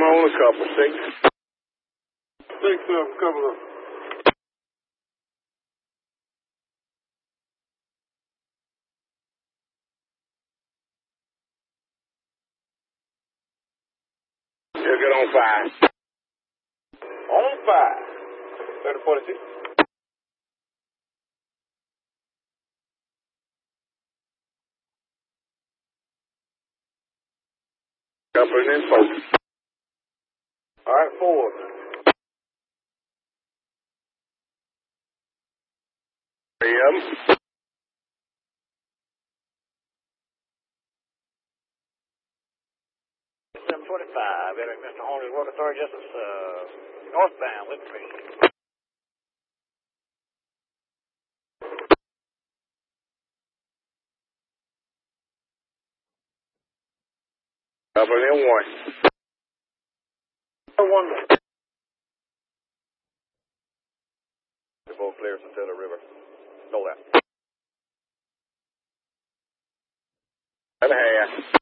on a couple, 6. 6 of them, couple of them. You'll get on 5. On 5. 30-46. Coupling in 4. All right, 4. 3 of them. 725, entering Mr. Horner's work authority just northbound with me. Coupling in 1. 1. They're both clear from Taylor River. Go left. 7.5.